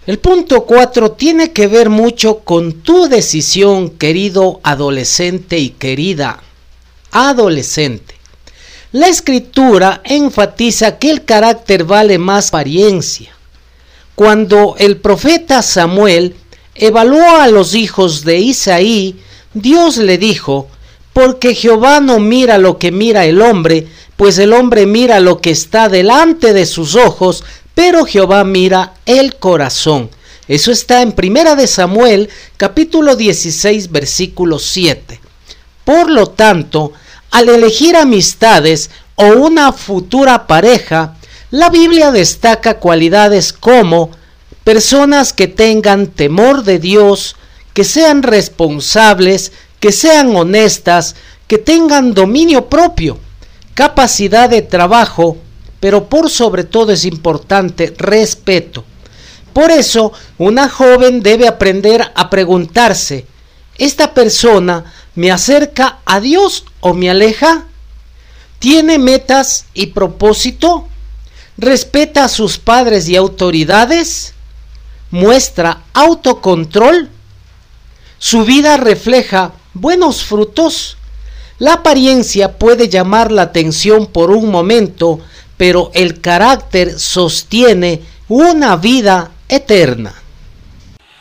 El punto 4 tiene que ver mucho con tu decisión, querido adolescente y querida adolescente. La Escritura enfatiza que el carácter vale más apariencia. Cuando el profeta Samuel evaluó a los hijos de Isaí, Dios le dijo: porque Jehová no mira lo que mira el hombre, pues el hombre mira lo que está delante de sus ojos, pero Jehová mira el corazón. Eso está en 1 Samuel, capítulo 16, versículo 7. Por lo tanto, al elegir amistades o una futura pareja, la Biblia destaca cualidades como personas que tengan temor de Dios, que sean responsables, que sean honestas, que tengan dominio propio, capacidad de trabajo, pero por sobre todo es importante respeto. Por eso, una joven debe aprender a preguntarse: ¿esta persona me acerca a Dios o me aleja? ¿Tiene metas y propósito? ¿Respeta a sus padres y autoridades? ¿Muestra autocontrol? ¿Su vida refleja buenos frutos? La apariencia puede llamar la atención por un momento, pero el carácter sostiene una vida eterna.